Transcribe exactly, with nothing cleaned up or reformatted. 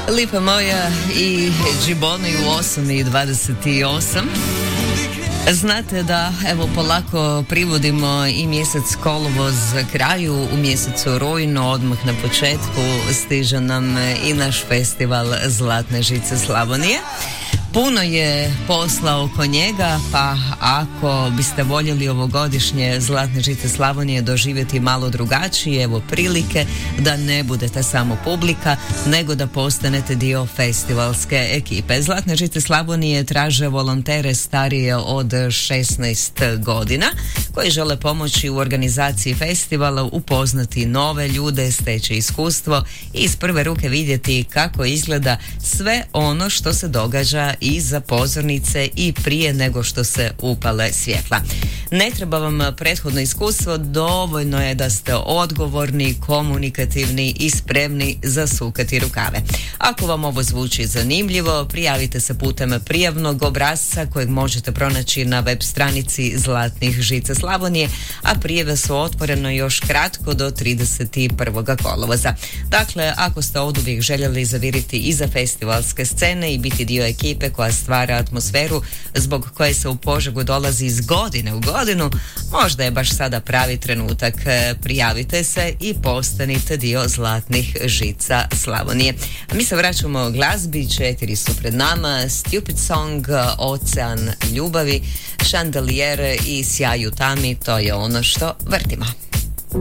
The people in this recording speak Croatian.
Lipa moja i Džiboni u osam i dvadeset osam. Znate da evo polako privodimo i mjesec kolovoz kraju, u mjesecu rujnu odmah na početku stiže nam i naš festival Zlatne žice Slavonije. Puno je posla oko njega, pa ako biste voljeli ovogodišnje Zlatne žice Slavonije doživjeti malo drugačije, evo prilike da ne budete samo publika, nego da postanete dio festivalske ekipe. Zlatne žice Slavonije traže volontere starije od šesnaest godina koji žele pomoći u organizaciji festivala, upoznati nove ljude, steći iskustvo i iz prve ruke vidjeti kako izgleda sve ono što se događa iza pozornice i prije nego što se upale svjetla. Ne treba vam prethodno iskustvo, dovoljno je da ste odgovorni, komunikativni i spremni zasukati rukave. Ako vam ovo zvuči zanimljivo, prijavite se putem prijavnog obrasca kojeg možete pronaći na web stranici Zlatnih žica Slavonije, a prijave su otvoreno još kratko do trideset prvog kolovoza. Dakle, ako ste oduvijek željeli zaviriti iza festivalske scene i biti dio ekipe koja stvara atmosferu zbog koje se u Požegu dolazi iz godine u godinu, možda je baš sada pravi trenutak. Prijavite se i postanite dio Zlatnih žica Slavonije. A mi se vraćamo glazbi, četiri su pred nama: Stupid Song, Ocean ljubavi, Chandelier i Sjaju tami, to je ono što vrtimo.